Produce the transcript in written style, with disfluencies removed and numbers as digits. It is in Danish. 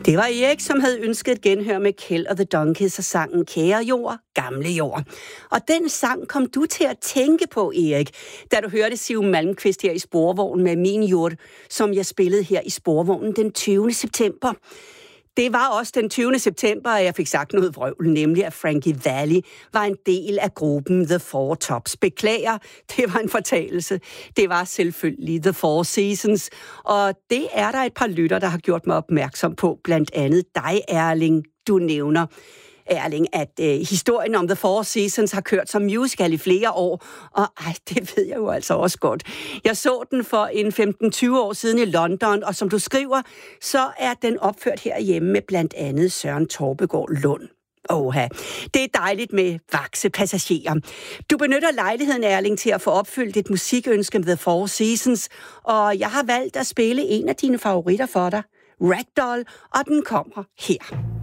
Det var Erik, som havde ønsket et genhør med Kjeld og The Donkeys og sangen Kære jord, gamle jord. Og den sang kom du til at tænke på, Erik, da du hørte Siv Malmkvist her i Sporvognen med Min jord, som jeg spillede her i Sporvognen den 20. september. Det var også den 20. september, at jeg fik sagt noget vrøvl, nemlig at Frankie Valli var en del af gruppen The Four Tops. Beklager, det var en fortalelse. Det var selvfølgelig The Four Seasons, og det er der et par lytter, der har gjort mig opmærksom på, blandt andet dig, Erling, du nævner. Erling, at historien om The Four Seasons har kørt som musical i flere år, og det ved jeg jo altså også godt. Jeg så den for en 15-20 år siden i London, og som du skriver, så er den opført herhjemme med blandt andet Søren Torpegaard Lund. Det er dejligt med vakse passagerer. Du benytter lejligheden, Erling, til at få opfyldt dit musikønske med The Four Seasons, og jeg har valgt at spille en af dine favoritter for dig, Ragdoll, og den kommer her.